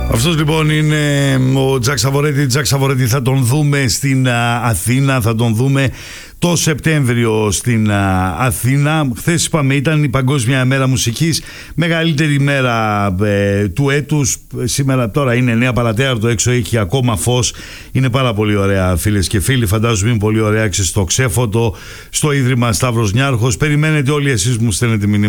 Αυτός λοιπόν είναι ο Τζακ Σαβορέτη. Τζακ Σαβορέτη θα τον δούμε στην Αθήνα, θα τον δούμε το Σεπτέμβριο στην Αθήνα. Χθες είπαμε ήταν η Παγκόσμια Μέρα Μουσικής, μεγαλύτερη μέρα του έτους. Σήμερα τώρα είναι 9 παρατέταρτο, έξω έχει ακόμα φως. Είναι πάρα πολύ ωραία, φίλες και φίλοι. Φαντάζομαι είναι πολύ ωραία στο Ξέφωτο, στο Ίδρυμα Σταύρος Νιάρχος. Περιμένετε όλοι εσείς, μου στέλνετε μηνύματα.